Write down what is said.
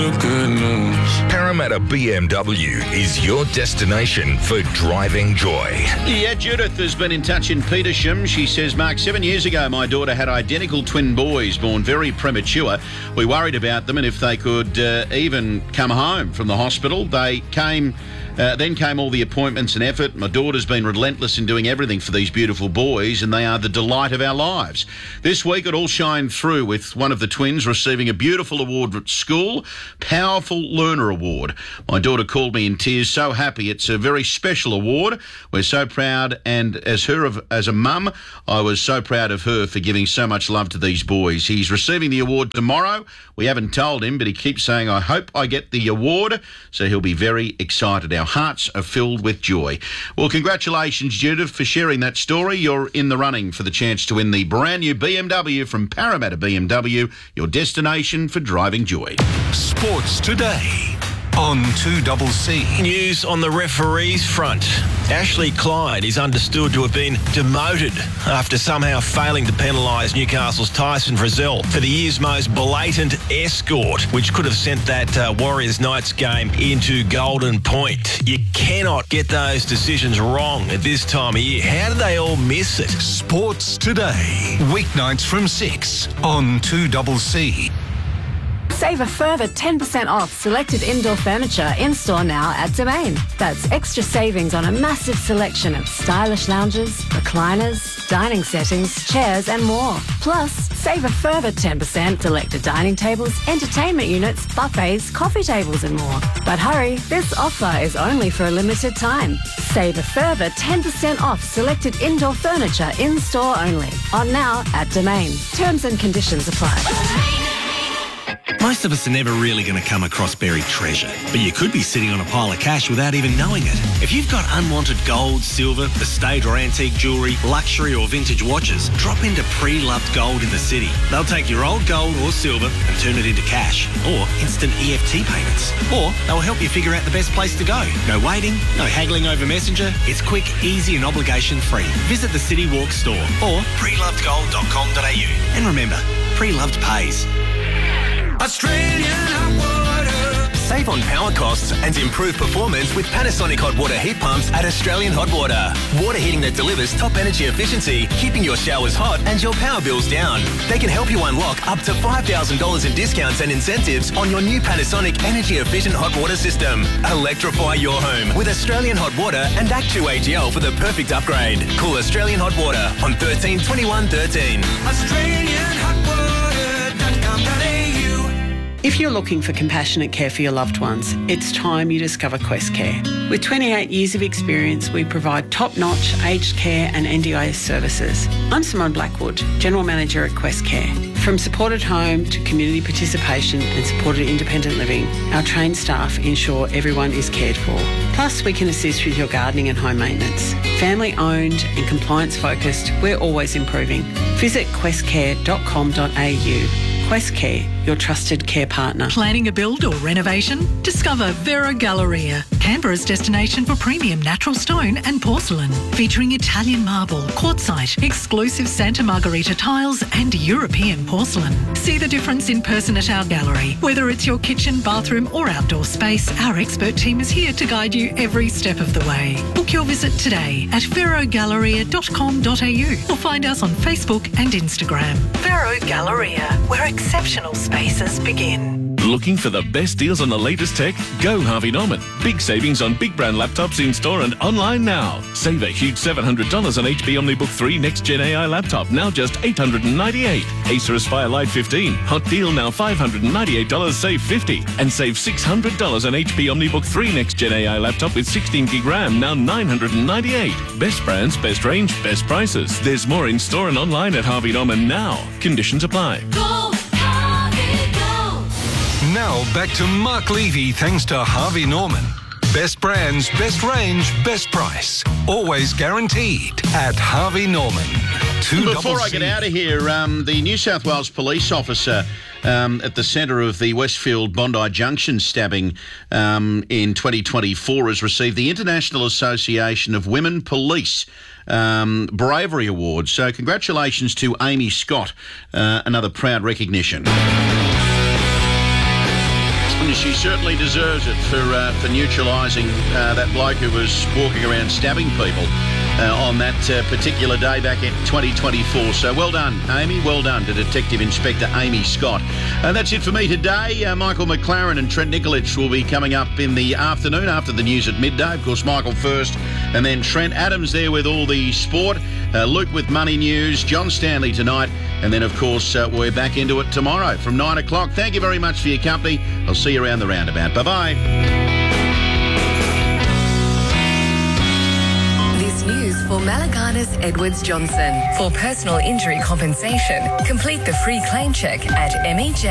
Good news. Parramatta BMW is your destination for driving joy. Yeah, Judith has been in touch in Petersham. She says, Mark, 7 years ago, my daughter had identical twin boys born very premature. We worried about them and if they could even come home from the hospital. Then came all the appointments and effort. My daughter's been relentless in doing everything for these beautiful boys, and they are the delight of our lives. This week, it all shined through with one of the twins receiving a beautiful award at school, Powerful Learner Award. My daughter called me in tears, so happy. It's a very special award. We're so proud, and as a mum, I was so proud of her for giving so much love to these boys. He's receiving the award tomorrow. We haven't told him, but he keeps saying, I hope I get the award, so he'll be very excited. Our hearts are filled with joy. Well, congratulations, Judith, for sharing that story. You're in the running for the chance to win the brand new BMW from Parramatta BMW, your destination for driving joy. Sports Today on 2CC. News on the referees front. Ashley Clyde is understood to have been demoted after somehow failing to penalise Newcastle's Tyson Frizzell for the year's most blatant escort, which could have sent that Warriors-Knights game into golden point. You cannot get those decisions wrong at this time of year. How did they all miss it? Sports Today, weeknights from 6 on 2CC. Save a further 10% off selected indoor furniture in-store now at Domain. That's extra savings on a massive selection of stylish lounges, recliners, dining settings, chairs and more. Plus, save a further 10% selected dining tables, entertainment units, buffets, coffee tables and more. But hurry, this offer is only for a limited time. Save a further 10% off selected indoor furniture in-store only. On now at Domain. Terms and conditions apply. Most of us are never really going to come across buried treasure, but you could be sitting on a pile of cash without even knowing it. If you've got unwanted gold, silver, estate or antique jewellery, luxury or vintage watches, drop into Pre-Loved Gold in the city. They'll take your old gold or silver and turn it into cash or instant EFT payments. Or they'll help you figure out the best place to go. No waiting, no haggling over Messenger. It's quick, easy and obligation-free. Visit the City Walk store or prelovedgold.com.au. And remember, Pre-Loved pays. Australian hot water. Save on power costs and improve performance with Panasonic hot water heat pumps at Australian Hot Water. Water heating that delivers top energy efficiency, keeping your showers hot and your power bills down. They can help you unlock up to $5,000 in discounts and incentives on your new Panasonic energy efficient hot water system. Electrify your home with Australian Hot Water and Actu AGL for the perfect upgrade. Call Australian Hot Water on 13 21 13. AustralianHotWater.com.au. If you're looking for compassionate care for your loved ones, it's time you discover Quest Care. With 28 years of experience, we provide top-notch aged care and NDIS services. I'm Simone Blackwood, General Manager at Quest Care. From supported home to community participation and supported independent living, our trained staff ensure everyone is cared for. Plus, we can assist with your gardening and home maintenance. Family-owned and compliance-focused, we're always improving. Visit questcare.com.au. Quest Care, your trusted care partner. Planning a build or renovation? Discover Vero Galleria, Canberra's destination for premium natural stone and porcelain, featuring Italian marble, quartzite, exclusive Santa Margherita tiles and European porcelain. See the difference in person at our gallery. Whether it's your kitchen, bathroom or outdoor space, our expert team is here to guide you every step of the way. Book your visit today at verogalleria.com.au or find us on Facebook and Instagram. Vero Galleria, where exceptional spaces begin. Looking for the best deals on the latest tech? Go Harvey Norman. Big savings on big brand laptops in store and online now. Save a huge $700 on HP OmniBook 3 Next Gen AI laptop, now just $898. Acer Aspire Lite 15. Hot deal now $598, save $50. And save $600 on HP OmniBook 3 Next Gen AI laptop with 16 gig RAM, now $998. Best brands, best range, best prices. There's more in store and online at Harvey Norman now. Conditions apply. Now back to Mark Levy thanks to Harvey Norman. Best brands, best range, best price. Always guaranteed at Harvey Norman. Before I get out of here, the New South Wales police officer at the centre of the Westfield Bondi Junction stabbing in 2024 has received the International Association of Women Police Bravery Award. So congratulations to Amy Scott, another proud recognition. She certainly deserves it for neutralising that bloke who was walking around stabbing people on that particular day back in 2024. So well done, Amy. Well done to Detective Inspector Amy Scott. That's it for me today. Michael McLaren and Trent Nikolic will be coming up in the afternoon after the news at midday. Of course, Michael first and then Trent. Adams there with all the sport. Luke with money news. John Stanley tonight. And then, of course, we're back into it tomorrow from 9 o'clock. Thank you very much for your company. I'll see you around the roundabout. Bye-bye. This news for Malaganas Edwards Johnson. For personal injury compensation, complete the free claim check at MEJ.